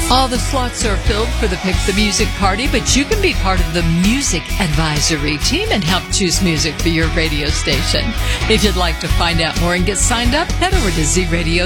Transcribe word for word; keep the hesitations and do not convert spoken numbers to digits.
All the slots are filled for the Pick the Music party, but you can be part of the music advisory team and help choose music for your radio station. If you'd like to find out more and get signed up, head over to z radio